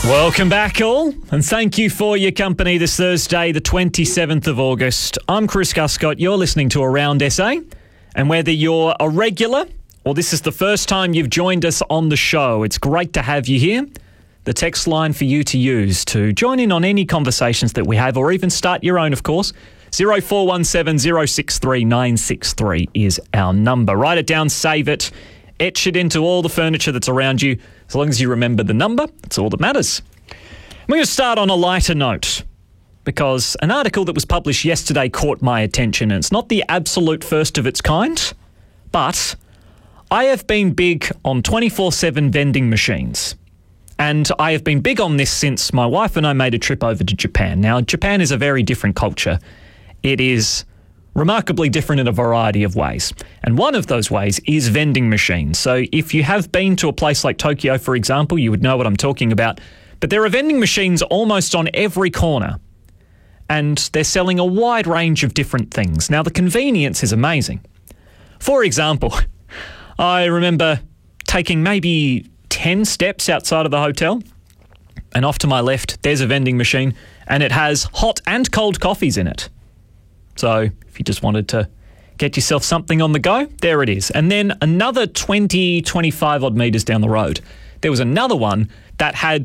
Welcome back all, and thank you for your company this Thursday, the 27th of August. I'm Chris Guscott, you're listening to Around SA, and whether you're a regular or this is the first time you've joined us on the show, it's great to have you here. The text line for you to use to join in on any conversations that we have, or even start your own, of course. 0417 063 963 is our number. Write it down, save it, etch it into all the furniture that's around you. As long as you remember the number, that's all that matters. We're going to start on a lighter note, because an article that was published yesterday caught my attention, and it's not the absolute first of its kind, but I have been big on 24/7 vending machines. And I have been big on this since my wife and I made a trip over to Japan. Now, Japan is a very different culture. It is remarkably different in a variety of ways. And one of those ways is vending machines. So if you have been to a place like Tokyo, for example, you would know what I'm talking about. But there are vending machines almost on every corner. And they're selling a wide range of different things. Now, the convenience is amazing. For example, I remember taking maybe 10 steps outside of the hotel, and off to my left, there's a vending machine, and it has hot and cold coffees in it. So if you just wanted to get yourself something on the go, there it is. And then another 20, 25 odd metres down the road, there was another one that had,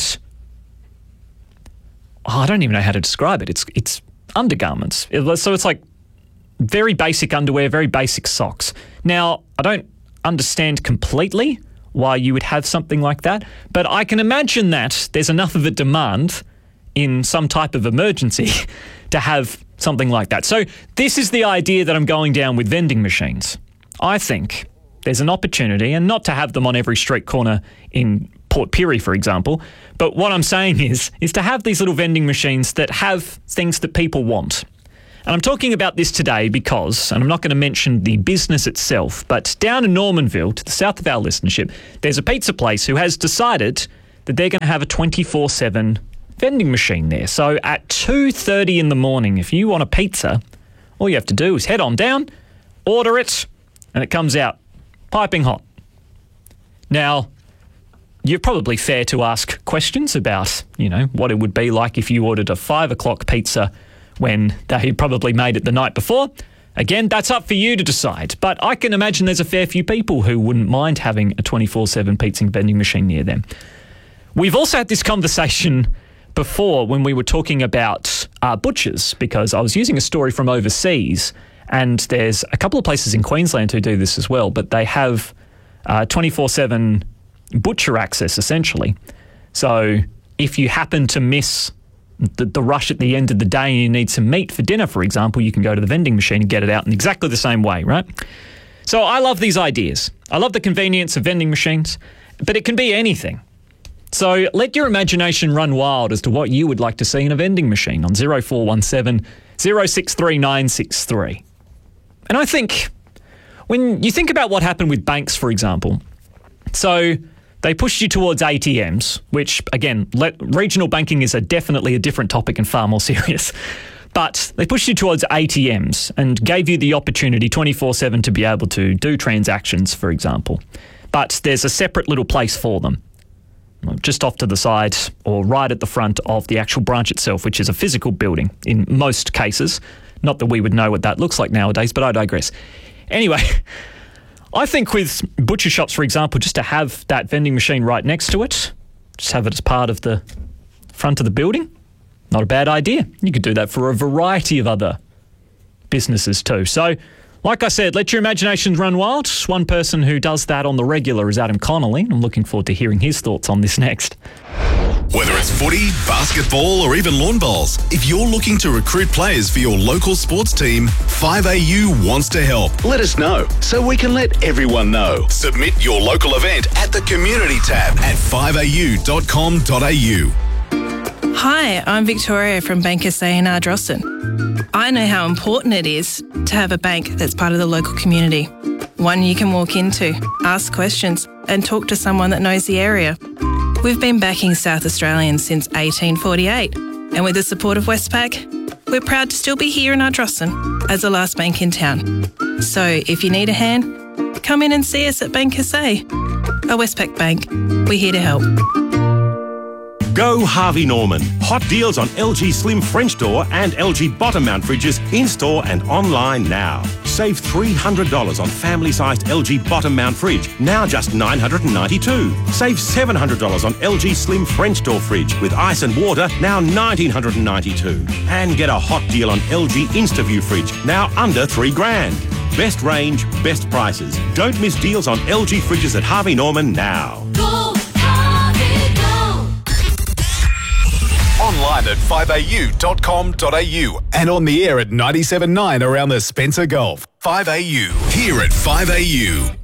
I don't even know how to describe it. It's undergarments. So it's like very basic underwear, very basic socks. Now, I don't understand completely why you would have something like that, but I can imagine that there's enough of a demand in some type of emergency to have something like that. So this is the idea that I'm going down with vending machines. I think there's an opportunity, and not to have them on every street corner in Port Pirie, for example, but what I'm saying is to have these little vending machines that have things that people want. And I'm talking about this today because, and I'm not going to mention the business itself, but down in Normanville, to the south of our listenership, there's a pizza place who has decided that they're going to have a 24/7 vending machine there. So at 2:30 in the morning, if you want a pizza, all you have to do is head on down, order it, and it comes out piping hot. Now, you're probably fair to ask questions about, what it would be like if you ordered a 5 o'clock pizza when they probably made it the night before. Again, that's up for you to decide. But I can imagine there's a fair few people who wouldn't mind having a 24/7 pizza vending machine near them. We've also had this conversation before when we were talking about butchers, because I was using a story from overseas, and there's a couple of places in Queensland who do this as well, but they have 24/7 butcher access, essentially. So if you happen to miss the rush at the end of the day and you need some meat for dinner, for example, you can go to the vending machine and get it out in exactly the same way, right? So I love these ideas. I love the convenience of vending machines, but it can be anything. So let your imagination run wild as to what you would like to see in a vending machine on 0417 063 963. And I think when you think about what happened with banks, for example, so they pushed you towards ATMs, which, again, regional banking is definitely a different topic and far more serious. But they pushed you towards ATMs and gave you the opportunity 24/7 to be able to do transactions, for example. But there's a separate little place for them, just off to the side or right at the front of the actual branch itself, which is a physical building in most cases. Not that we would know what that looks like nowadays, but I digress. Anyway, I think with butcher shops, for example, just to have that vending machine right next to it, just have it as part of the front of the building, not a bad idea. You could do that for a variety of other businesses too. So, like I said, let your imaginations run wild. One person who does that on the regular is Adam Connolly. I'm looking forward to hearing his thoughts on this next. Whether it's footy, basketball or even lawn bowls, if you're looking to recruit players for your local sports team, 5AU wants to help. Let us know so we can let everyone know. Submit your local event at the community tab at 5au.com.au. Hi, I'm Victoria from Bank SA in Ardrossan. I know how important it is to have a bank that's part of the local community. One you can walk into, ask questions and talk to someone that knows the area. We've been backing South Australians since 1848, and with the support of Westpac, we're proud to still be here in Ardrossan as the last bank in town. So if you need a hand, come in and see us at Bank SA. A Westpac bank, we're here to help. Go Harvey Norman. Hot deals on LG Slim French door and LG bottom mount fridges in-store and online now. Save $300 on family-sized LG bottom mount fridge, now just $992. Save $700 on LG Slim French door fridge with ice and water, now $1,992. And get a hot deal on LG InstaView fridge, now under $3,000. Best range, best prices. Don't miss deals on LG fridges at Harvey Norman now. Go, Harvey, go! Online at 5au.com.au and on the air at 97.9 around the Spencer Gulf. 5AU, here at 5AU.